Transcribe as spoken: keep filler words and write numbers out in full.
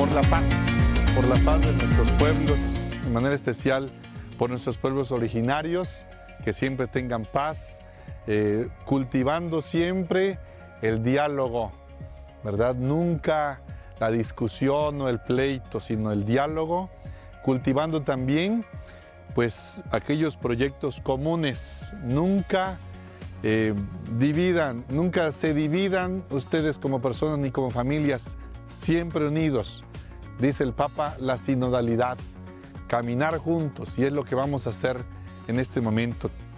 por la paz, por la paz de nuestros pueblos, de manera especial por nuestros pueblos originarios, que siempre tengan paz, eh, cultivando siempre el diálogo, ¿verdad? Nunca la discusión o el pleito, sino el diálogo, cultivando también pues aquellos proyectos comunes. Nunca eh, dividan, nunca se dividan ustedes como personas ni como familias, siempre unidos. Dice el Papa, la sinodalidad, caminar juntos, y es lo que vamos a hacer en este momento.